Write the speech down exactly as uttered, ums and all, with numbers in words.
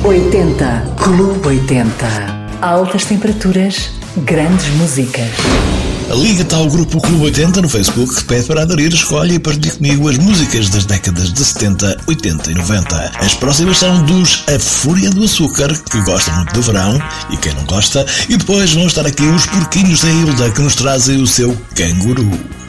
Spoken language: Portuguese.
oitenta. Clube oitenta. Altas temperaturas, grandes músicas. Liga-te ao grupo Clube oitenta no Facebook que pede para aderir, escolhe e partilhe comigo as músicas das décadas de setenta, oitenta e noventa. As próximas são dos A Fúria do Açúcar, que gostam muito do verão, e quem não gosta, e depois vão estar aqui os Porquinhos da Hilda, que nos trazem o seu Canguru.